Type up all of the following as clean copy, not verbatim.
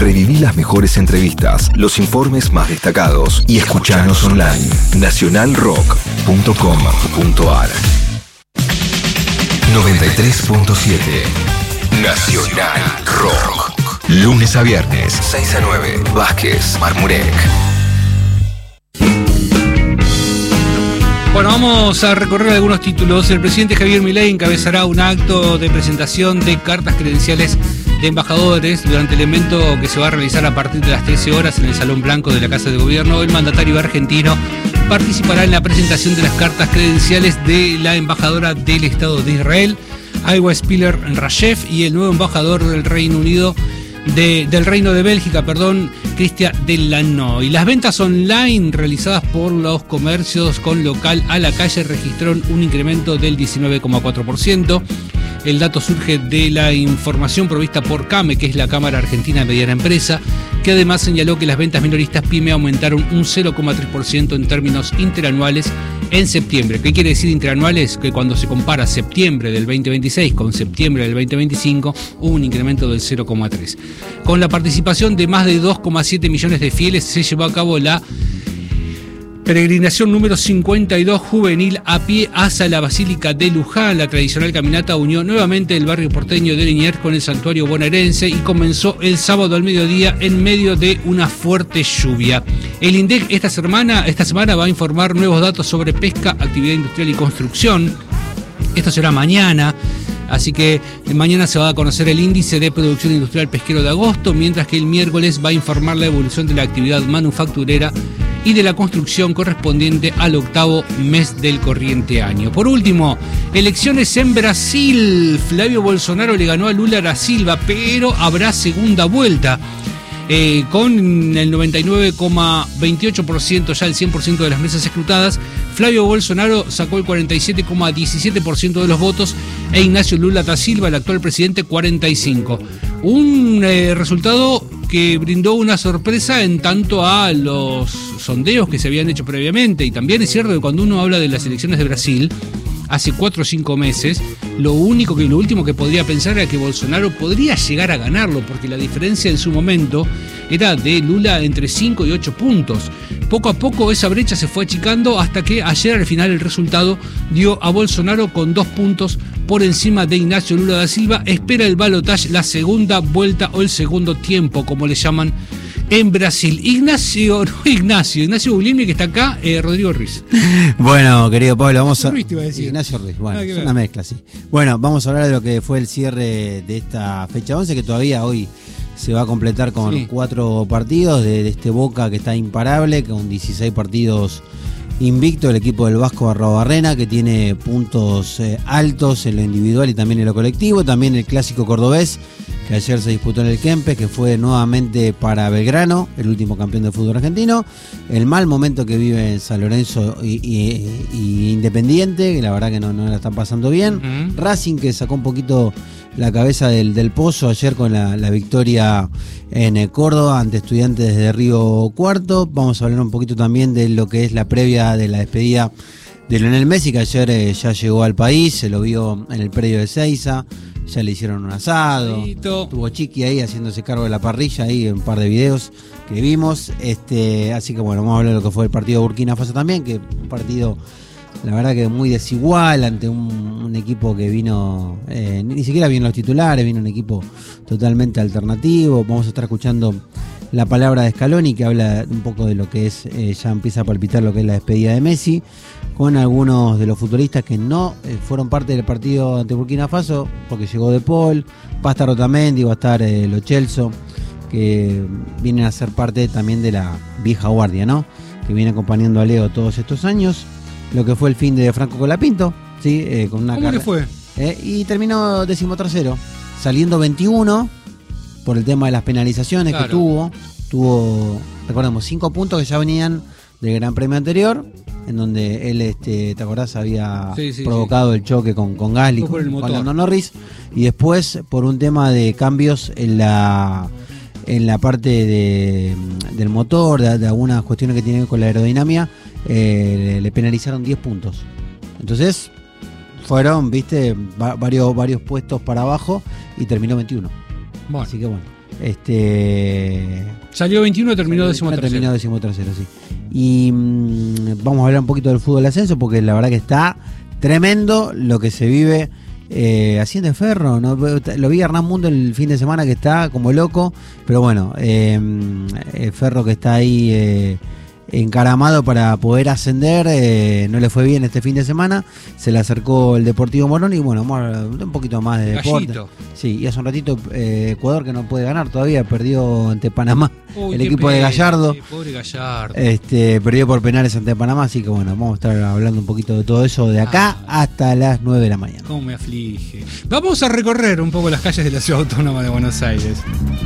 Reviví las mejores entrevistas, los informes más destacados y escuchanos online. Nacionalrock.com.ar 93.7 Nacional Rock. Lunes a viernes, 6 a 9. Vázquez, Marmurek. Bueno, vamos a recorrer algunos títulos. El presidente Javier Milei encabezará un acto de presentación de cartas credenciales de embajadores durante el evento que se va a realizar a partir de las 13 horas en el Salón Blanco de la Casa de Gobierno. El mandatario argentino participará en la presentación de las cartas credenciales de la embajadora del Estado de Israel, Aywa Spiller Rashef, y el nuevo embajador del Reino Unido, del Reino de Bélgica, Christian Delanoy. Las ventas online realizadas por los comercios con local a la calle registraron un incremento del 19,4%. El dato surge de la información provista por CAME, que es la Cámara Argentina de Mediana Empresa, que además señaló que las ventas minoristas PYME aumentaron un 0,3% en términos interanuales en septiembre. ¿Qué quiere decir interanuales? Que cuando se compara septiembre del 2026 con septiembre del 2025, hubo un incremento del 0,3%. Con la participación de más de 2,7 millones de fieles, se llevó a cabo la peregrinación número 52 juvenil a pie hacia la Basílica de Luján. La tradicional caminata unió nuevamente el barrio porteño de Liniers con el santuario bonaerense y comenzó el sábado al mediodía en medio de una fuerte lluvia. El INDEC esta semana va a informar nuevos datos sobre pesca, actividad industrial y construcción. Esto será mañana. Así que mañana se va a conocer el índice de producción industrial pesquero de agosto, mientras que el miércoles va a informar la evolución de la actividad manufacturera y de la construcción correspondiente al octavo mes del corriente año. Por último, elecciones en Brasil. Flavio Bolsonaro le ganó a Lula da Silva, pero habrá segunda vuelta. Con el 99,28%, ya el 100% de las mesas escrutadas, Flavio Bolsonaro sacó el 47,17% de los votos e Ignacio Lula da Silva, el actual presidente, 45%. Un resultado que brindó una sorpresa en tanto a los sondeos que se habían hecho previamente. Y también es cierto que cuando uno habla de las elecciones de Brasil, hace 4 o 5 meses, lo último que podría pensar era que Bolsonaro podría llegar a ganarlo, porque la diferencia en su momento era de Lula entre 5 y 8 puntos. Poco a poco esa brecha se fue achicando hasta que ayer al final el resultado dio a Bolsonaro con 2 puntos por encima de Ignacio Lula da Silva. Espera el balotaje, la segunda vuelta o el segundo tiempo, como le llaman en Brasil. Ignacio Buglimi, que está acá, Rodrigo Ruiz. Bueno, querido Pablo, vamos a... Ruiz te iba a decir. Ignacio Ruiz, bueno, es una mezcla, sí. Bueno, vamos a hablar de lo que fue el cierre de esta fecha 11, que todavía hoy se va a completar con 4 partidos de este Boca que está imparable, con 16 partidos invicto, el equipo del Vasco Arrobarrena, que tiene puntos altos en lo individual y también en lo colectivo. También el clásico cordobés, que ayer se disputó en el Kempes, que fue nuevamente para Belgrano, el último campeón del fútbol argentino. El mal momento que vive en San Lorenzo y Independiente, que la verdad que no la están pasando bien. Racing, que sacó un poquito la cabeza del pozo ayer con la victoria en Córdoba ante Estudiantes desde Río Cuarto. Vamos a hablar un poquito también de lo que es la previa de la despedida de Lionel Messi, que ayer ya llegó al país, se lo vio en el predio de Ezeiza, ya le hicieron un asado, tuvo Chiqui ahí haciéndose cargo de la parrilla, ahí un par de videos que vimos, así que bueno, vamos a hablar de lo que fue el partido de Burkina Faso también, que un partido la verdad que muy desigual ante un equipo que vino, ni siquiera vino los titulares, vino un equipo totalmente alternativo. Vamos a estar escuchando la palabra de Scaloni, que habla un poco de lo que es, ya empieza a palpitar lo que es la despedida de Messi, con algunos de los futbolistas que no fueron parte del partido ante Burkina Faso, porque llegó De Paul, va a estar Otamendi, va a estar Lo Celso, que vienen a ser parte también de la vieja guardia, ¿no? Que viene acompañando a Leo todos estos años. Lo que fue el fin de Franco Colapinto, ¿sí? Con una ¿Cómo le fue? Y terminó 13º, saliendo 21 por el tema de las penalizaciones que tuvo, recordemos, 5 puntos que ya venían del Gran Premio anterior, en donde él, ¿te acordás? Había provocado el choque con Gasly, con Lando Norris, y después por un tema de cambios en la parte del motor, de algunas cuestiones que tienen que ver con la aerodinámica, le penalizaron 10 puntos. Entonces fueron, varios puestos para abajo y terminó 21. Bueno. Así que bueno, Salió 21, terminó 13º. Terminó 13º, sí. Y vamos a hablar un poquito del fútbol de ascenso, porque la verdad que está tremendo lo que se vive haciendo Ferro, ¿no? Lo vi a Hernán Mundo el fin de semana, que está como loco, pero bueno, Ferro que está ahí encaramado para poder ascender, no le fue bien este fin de semana, se le acercó el Deportivo Morón y bueno, vamos a hablar un poquito más de deporte. Gallito. Sí, y hace un ratito Ecuador, que no puede ganar todavía, perdió ante Panamá. Uy, el equipo de Gallardo. Pobre Gallardo. Perdió por penales ante Panamá, así que bueno, vamos a estar hablando un poquito de todo eso de acá hasta las 9 de la mañana. Cómo me aflige. Vamos a recorrer un poco las calles de la Ciudad Autónoma de Buenos Aires.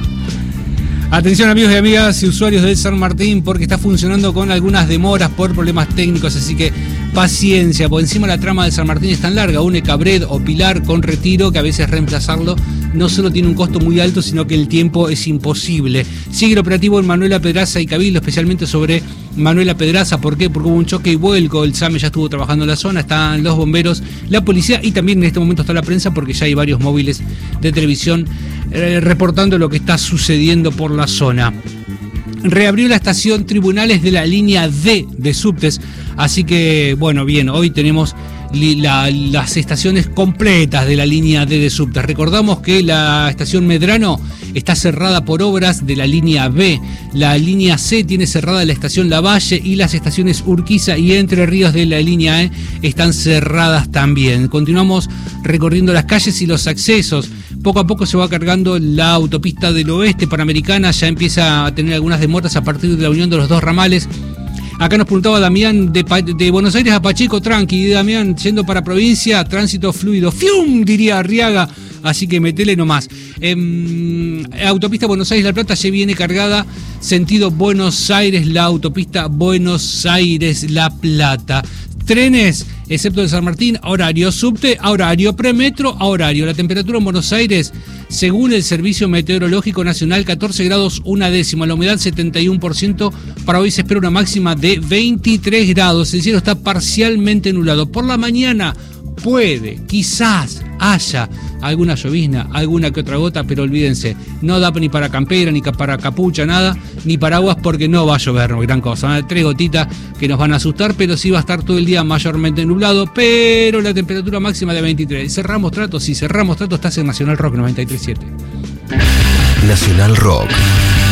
Atención, amigos y amigas y usuarios del San Martín, porque está funcionando con algunas demoras por problemas técnicos, así que paciencia, por encima la trama del San Martín es tan larga, une Cabred o Pilar con Retiro, que a veces reemplazarlo no solo tiene un costo muy alto, sino que el tiempo es imposible. Sigue el operativo en Manuela Pedraza y Cabildo, especialmente sobre Manuela Pedraza. ¿Por qué? Porque hubo un choque y vuelco, el SAME ya estuvo trabajando en la zona, están los bomberos, la policía y también en este momento está la prensa, porque ya hay varios móviles de televisión reportando lo que está sucediendo por la zona. Reabrió la estación Tribunales de la línea D de subtes, así que bueno, bien, hoy tenemos las estaciones completas de la línea D de subtes. Recordamos que la estación Medrano está cerrada por obras de la línea B, la línea C tiene cerrada la estación Lavalle y las estaciones Urquiza y Entre Ríos de la línea E están cerradas también. Continuamos recorriendo las calles y los accesos. Poco a poco se va cargando la autopista del oeste panamericana, ya empieza a tener algunas demoras a partir de la unión de los dos ramales. Acá nos preguntaba Damián de Buenos Aires a Pacheco, tranqui, Damián, yendo para provincia, tránsito fluido, ¡fium!, diría Arriaga, así que metele nomás. Autopista Buenos Aires-La Plata ya viene cargada, sentido Buenos Aires, la autopista Buenos Aires-La Plata. Trenes, excepto de San Martín, a horario, subte, a horario, premetro, a horario. La temperatura en Buenos Aires, según el Servicio Meteorológico Nacional, 14 grados 1 décima, la humedad 71%, para hoy se espera una máxima de 23 grados, el cielo está parcialmente nublado. Por la mañana puede, quizás haya alguna llovizna, alguna que otra gota, pero olvídense, no da ni para campera, ni para capucha, nada, ni paraguas, porque no va a llover, no, gran cosa. Van a haber 3 gotitas que nos van a asustar, pero sí va a estar todo el día mayormente nublado, pero la temperatura máxima de 23. Cerramos trato, si cerramos trato, estás en Nacional Rock 93.7. Nacional Rock.